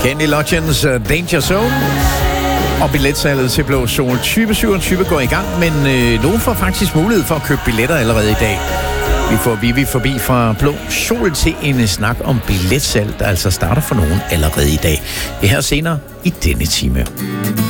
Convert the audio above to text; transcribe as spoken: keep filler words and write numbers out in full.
Kenny Loggins uh, Danger Zone. Og billetsalget til Blå Sol tyve syvogtyve går i gang, men øh, nogen får faktisk mulighed for at købe billetter allerede i dag. Vi får Vivi forbi fra Blå Sol til en snak om billetsalg, der altså starter for nogen allerede i dag. Det her senere i denne time.